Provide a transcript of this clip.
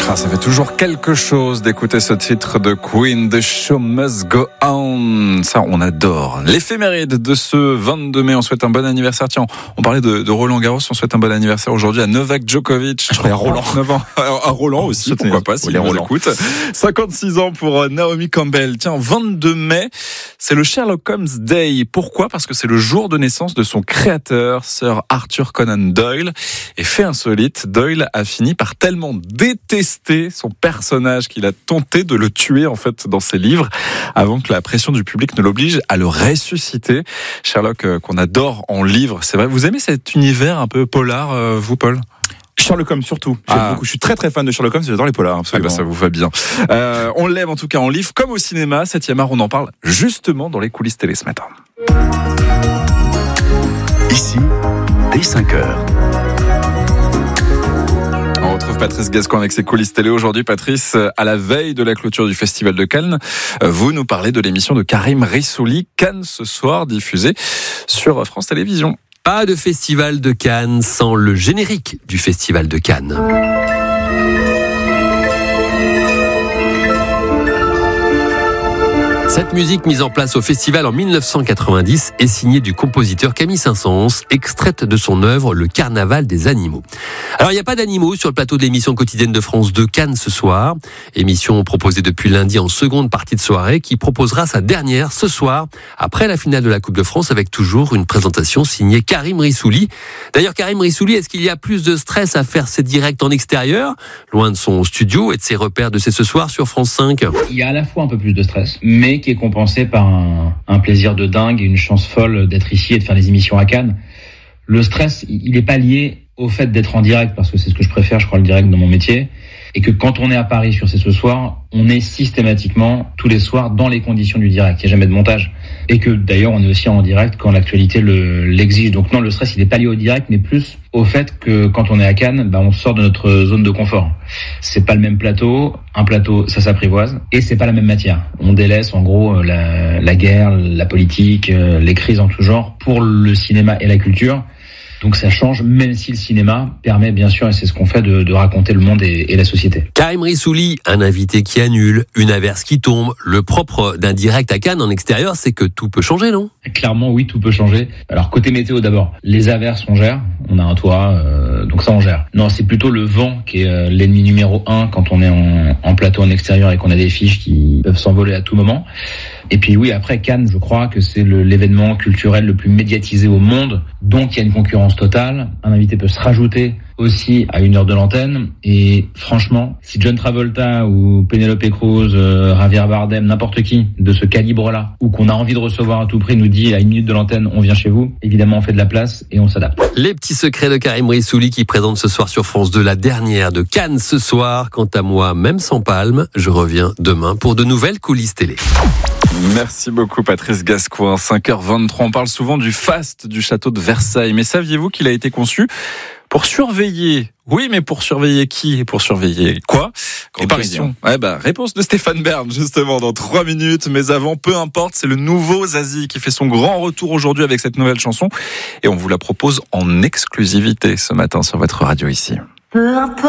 Ah, ça fait toujours quelque chose d'écouter ce titre de Queen, The Show Must Go On. Ça, on adore. L'éphéméride de ce 22 mai, on souhaite un bon anniversaire. Tiens, on parlait de Roland Garros, on souhaite un bon anniversaire aujourd'hui à Novak Djokovic. À Roland. 9 ans. À Roland aussi, pourquoi pas, s'il nous écoute. 56 ans pour Naomi Campbell. Tiens, 22 mai, c'est le Sherlock Holmes Day. Pourquoi ? Parce que c'est le jour de naissance de son créateur, Sir Arthur Conan Doyle. Et fait insolite, Doyle a fini par tellement détester son personnage qu'il a tenté de le tuer en fait dans ses livres avant que la pression du public ne l'oblige à le ressusciter. Sherlock qu'on adore en livre, c'est vrai. Vous aimez cet univers un peu polar, vous Paul ? Sherlock Holmes surtout. Beaucoup. Je suis très très fan de Sherlock Holmes, j'adore les polars. Absolument. Ça vous va bien. On l'aime en tout cas en livre comme au cinéma. 7e art, on en parle justement dans les coulisses télé ce matin. Ici, dès 5h. On retrouve Patrice Gascoigne avec ses coulisses télé aujourd'hui. Patrice, à la veille de la clôture du Festival de Cannes, vous nous parlez de l'émission de Karim Rissouli, Cannes ce soir, diffusée sur France Télévisions. Pas de Festival de Cannes sans le générique du Festival de Cannes. Cette musique mise en place au festival en 1990 est signée du compositeur Camille Saint-Saëns, extraite de son œuvre Le Carnaval des animaux. Alors il n'y a pas d'animaux sur le plateau de l'émission quotidienne de France de Cannes ce soir. Émission proposée depuis lundi en seconde partie de soirée qui proposera sa dernière ce soir après la finale de la Coupe de France avec toujours une présentation signée Karim Rissouli. D'ailleurs Karim Rissouli, est-ce qu'il y a plus de stress à faire ses directs en extérieur, loin de son studio et de ses repères de ce soir sur France 5 ? Il y a à la fois un peu plus de stress, mais qui est compensé par un plaisir de dingue et une chance folle d'être ici et de faire des émissions à Cannes. Le stress, il n'est pas lié au fait d'être en direct, parce que c'est ce que je préfère, je crois, le direct dans mon métier. Et que quand on est à Paris sur C'est ce soir, on est systématiquement, tous les soirs, dans les conditions du direct. Il n'y a jamais de montage. Et que d'ailleurs, on est aussi en direct quand l'actualité l'exige. Donc non, le stress, il n'est pas lié au direct, mais plus au fait que quand on est à Cannes, on sort de notre zone de confort. C'est pas le même plateau. Un plateau, ça s'apprivoise. Et c'est pas la même matière. On délaisse, en gros, la guerre, la politique, les crises en tout genre pour le cinéma et la culture. Donc ça change, même si le cinéma permet bien sûr, et c'est ce qu'on fait, de raconter le monde et la société. Karim Rissouli, un invité qui annule, une averse qui tombe. Le propre d'un direct à Cannes en extérieur, c'est que tout peut changer, non ? Clairement, oui, tout peut changer. Alors côté météo d'abord, les averses on gère, on a un toit, donc ça on gère. Non, c'est plutôt le vent qui est l'ennemi numéro 1 quand on est en plateau en extérieur et qu'on a des fiches qui peuvent s'envoler à tout moment. Et puis oui, après Cannes, je crois que c'est l'événement culturel le plus médiatisé au monde, donc il y a une concurrence totale. Un invité peut se rajouter aussi à 1 heure de l'antenne. Et franchement, si John Travolta ou Penelope Cruz, Javier Bardem, n'importe qui de ce calibre-là, ou qu'on a envie de recevoir à tout prix, nous dit à 1 minute de l'antenne, on vient chez vous, évidemment on fait de la place et on s'adapte. Les petits secrets de Karim Rissouli qui présente ce soir sur France 2 la dernière de Cannes ce soir. Quant à moi, même sans palme, je reviens demain pour de nouvelles coulisses télé. Merci beaucoup Patrice Gascoigne. 5h23, on parle souvent du faste du château de Versailles. Mais saviez-vous qu'il a été conçu pour surveiller ? Oui, mais pour surveiller qui et pour surveiller quoi ? Les Parisiens. Réponse de Stéphane Bern, justement, dans 3 minutes. Mais avant, peu importe, c'est le nouveau Zazie qui fait son grand retour aujourd'hui avec cette nouvelle chanson. Et on vous la propose en exclusivité ce matin sur votre radio ici.